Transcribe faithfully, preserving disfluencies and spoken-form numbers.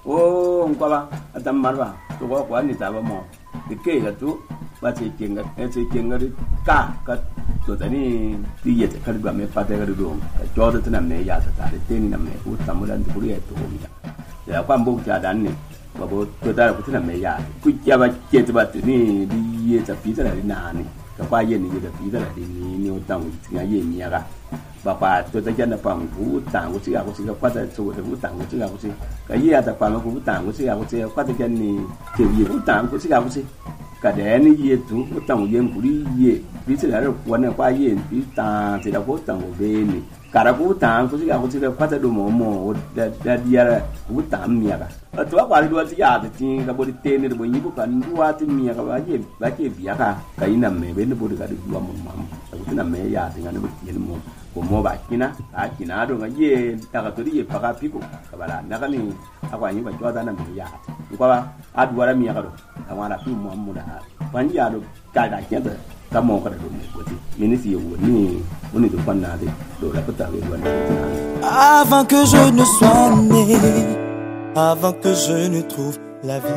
o ngwa adam marwa to ko kwa ni ta ba mo de ke ga tu ba ce kenga e ce kenga ka ka to tani ti ye ka ba me pa te ga do ka jo de tana me ya ta de te ni na me u ta mo dan ku ri to mi ya kwa mbo ja dan ni ba bo to ta ku tana me ya ku ya ba ke ba ti ni di ye ta pi ta ni na ni ka kwa ye ni ye ta pi ta ni ni o ta ti ya ye mi ya ga ba pa to ta ja na pa ku ta ku si ya ku si ka kwa ta so de ku ta ku si ya ku si ka ye ta pa ku ta ku si ya ku si kwa ta ja ni ke ye ku ta ku si ya ku si cả đẻ nó ye tu có tầng ye của đi ye ví dụ là nó quan là qua ye ví ta thì là có tầng của bên này cả là có tầng có gì cả có gì là phát ra đồ mồ mồ đã đã đi ra có tầng mía cả ở chỗ qua đi đua thì à thì cái body tên này body bút cần đua thì mía cái gì cái gì bía cả cái nằm mẹ bên nó body cái đua mồm mồm cái nằm mẹ ya thì nó body nó mồm của mồm bạch kina à kina đồ cái ye ta cái tôi đi ye phát pico cái bà là nó cái này aku anh phải cho ta nằm mẹ ya qua à đua ra mía cái đồ àwọn ará fún mọ́mú dáa wọ́n yà ló gàdá kẹ́tẹ̀ ká mọ́ ọkọ̀ rẹ̀ lónìí kò tí mínísì yòówù ní onídùúgbò náà dé lórí ẹ̀kọ́tà rẹ̀ wọ́n ní ọ̀tún náà. Avant que je ne sois né, avant que je ne trouve la vie.